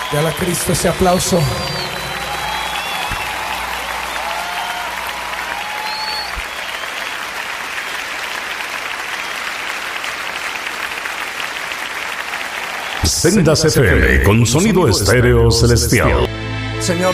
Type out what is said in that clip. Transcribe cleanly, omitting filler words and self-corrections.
Dale a Cristo ese aplauso. Sendas FM con sonido estéreo celestial. Señor.